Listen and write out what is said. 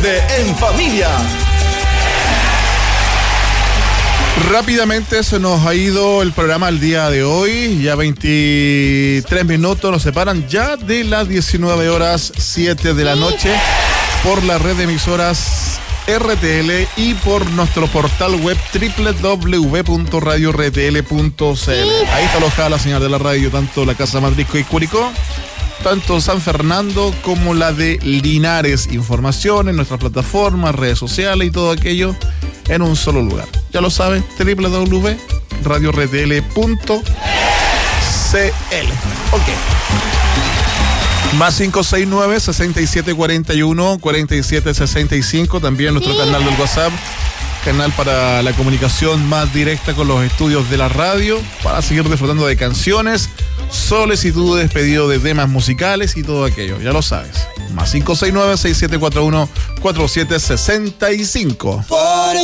diciembre en familia. Rápidamente se nos ha ido el programa el día de hoy. Ya 23 minutos nos separan ya de las 19:07 de la noche por la red de emisoras RTL y por nuestro portal web www.radiortl.cl. Ahí está alojada la señal de la radio, tanto la Casa Madrisco y Curicó, tanto San Fernando como la de Linares. Información en nuestras plataformas, redes sociales y todo aquello en un solo lugar. Ya lo sabes, www.radiortl.cl. Ok. Más 569-6741-4765. También nuestro canal del WhatsApp, canal para la comunicación más directa con los estudios de la radio, para seguir disfrutando de canciones, solicitudes, pedido de temas musicales y todo aquello. Ya lo sabes. Más 569-6741-4765.